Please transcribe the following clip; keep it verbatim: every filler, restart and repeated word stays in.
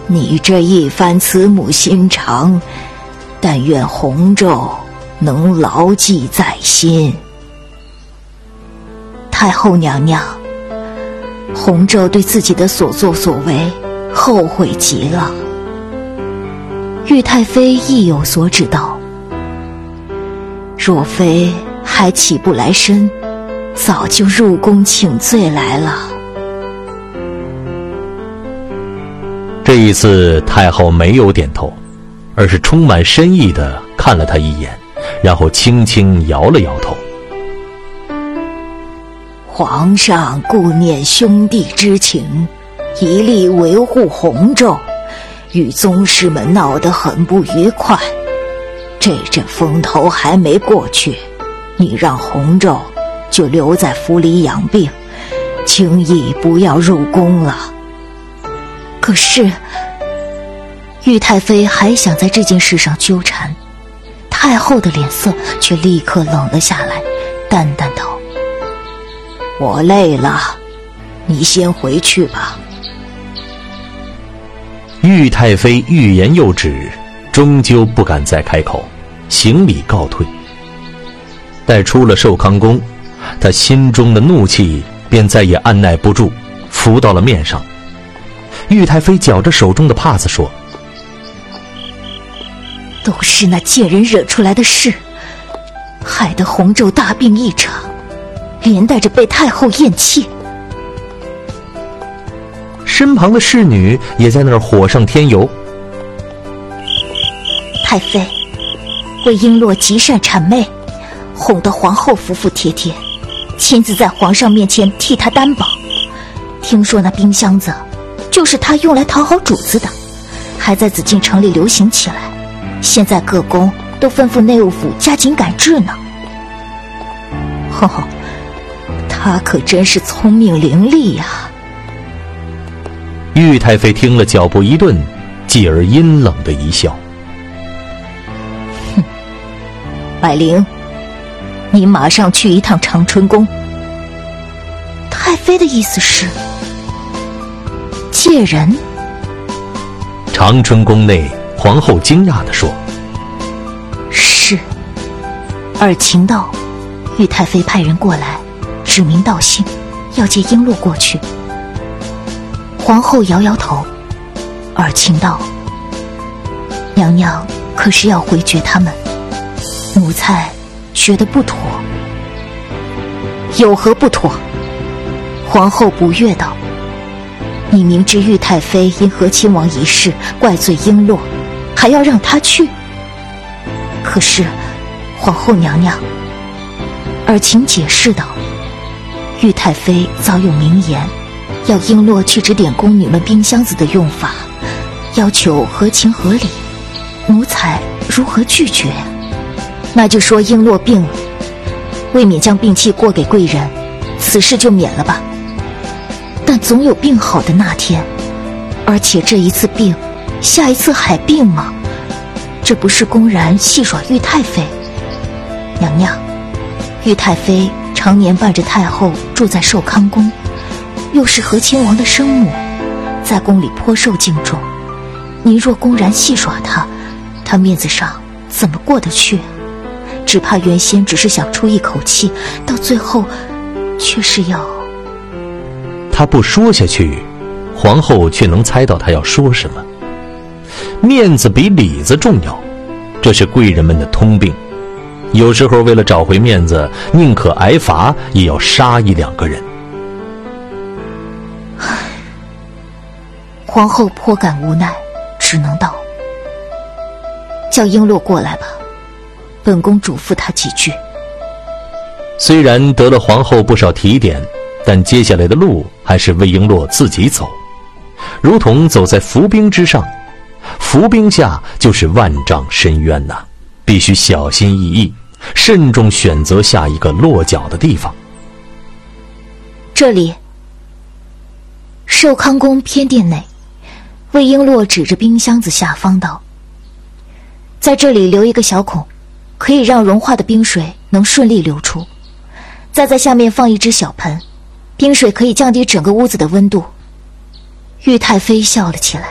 你这一番慈母心肠，但愿洪胄能牢记在心。太后娘娘，洪胄对自己的所作所为后悔极了。玉太妃亦有所指道，若非还起不来身，早就入宫请罪来了。 这一次太后没有点头，而是充满深意地看了他一眼，然后轻轻摇了摇头。 皇上顾念兄弟之情，一力维护洪胄，与宗室们闹得很不愉快。这阵风头还没过去，你让洪胄就留在府里养病，轻易不要入宫了。可是玉太妃还想在这件事上纠缠，太后的脸色却立刻冷了下来，淡淡道：我累了，你先回去吧。 玉太妃欲言又止，终究不敢再开口，行礼告退。待出了寿康宫，她心中的怒气便再也按耐不住，浮到了面上。玉太妃绞着手中的帕子说： 都是那贱人惹出来的事，害得洪胄大病一场，连带着被太后厌弃。 身旁的侍女也在那儿火上添油： 太妃，魏璎珞极善谄媚，哄得皇后服服帖帖，亲自在皇上面前替她担保。听说那冰箱子就是她用来讨好主子的，还在紫禁城里流行起来，现在各宫都吩咐内务府加紧改制呢。哦，她可真是聪明伶俐呀。 玉太妃听了，脚步一顿，继而阴冷的一笑： 哼，百灵，你马上去一趟长春宫。太妃的意思是借人？ 长春宫内，皇后惊讶地说： 是。尔晴道，玉太妃派人过来，指名道姓，要接璎珞过去。皇后摇摇头，尔晴道：娘娘可是要回绝他们，奴才觉得不妥。有何不妥？皇后不悦道：你明知玉太妃因和亲王一事怪罪璎珞，还要让她去？可是皇后娘娘，尔晴解释道：玉太妃早有明言，要璎珞去指点宫女们冰箱子的用法，要求合情合理，奴才如何拒绝呀？那就说璎珞病了，未免将病气过给贵人，此事就免了吧。但总有病好的那天，而且这一次病，下一次还病吗？这不是公然戏耍玉太妃？娘娘，玉太妃常年伴着太后住在寿康宫，又是和亲王的生母，在宫里颇受敬重。您若公然戏耍她，她面子上怎么过得去？只怕原先只是想出一口气，到最后却是要…… 他不说下去，皇后却能猜到他要说什么。面子比里子重要，这是贵人们的通病。有时候为了找回面子，宁可挨罚也要杀一两个人。 皇后颇感无奈，只能道：叫璎珞过来吧，本宫嘱咐她几句。 虽然得了皇后不少提点，但接下来的路还是魏璎珞自己走，如同走在浮冰之上，浮冰下就是万丈深渊呐、啊，必须小心翼翼，慎重选择下一个落脚的地方。 这里，寿康宫偏殿内，魏璎珞指着冰箱子下方道：在这里留一个小孔，可以让融化的冰水能顺利流出，再在下面放一只小盆，冰水可以降低整个屋子的温度。玉太妃笑了起来。